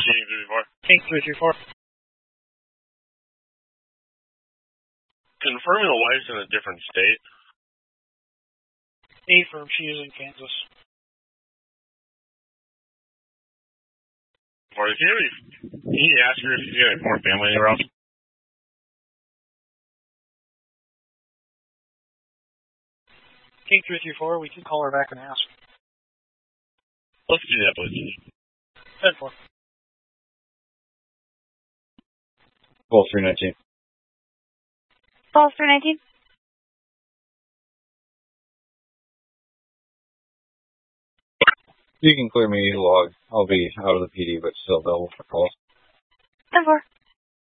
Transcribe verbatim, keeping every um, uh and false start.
King three three four. King three three four. Confirming the wife's in a different state. Affirm, she is in Kansas. Or can you, can you ask her if she's got any more family anywhere else? King three three four, we can call her back and ask. Let's do that, please. ten four. Paul three nineteen. Paul three nineteen. You can clear me log. I'll be out of the P D, but still available for calls. ten four.